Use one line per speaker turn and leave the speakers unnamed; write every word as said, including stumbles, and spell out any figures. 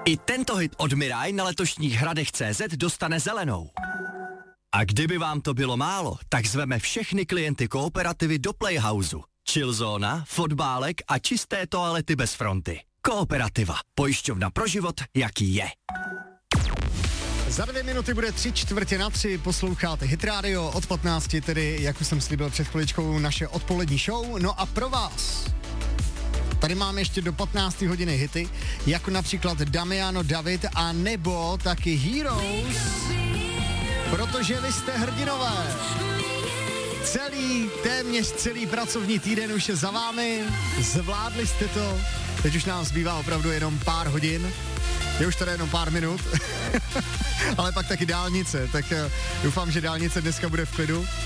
I tento hit od Mirai na letošních hradech tečka cé zet dostane zelenou. A kdyby vám to bylo málo, tak zveme všechny klienty Kooperativy do Playhouseu. Chillzóna, fotbálek a čisté toalety bez fronty. Kooperativa. Pojišťovna pro život, jaký je.
Za dvě minuty bude tři čtvrtě na tři, posloucháte Hit Radio od patnácti, tedy, jak už jsem slíbil před chviličkou, naše odpolední show. No a pro vás tady máme ještě do patnácté hodiny hity, jako například Damiano David a nebo taky Heroes, protože vy jste hrdinové. Celý, téměř celý pracovní týden už je za vámi, zvládli jste to, teď už nám zbývá opravdu jenom pár hodin, je už tady jenom pár minut, ale pak taky dálnice, tak doufám, že dálnice dneska bude v klidu.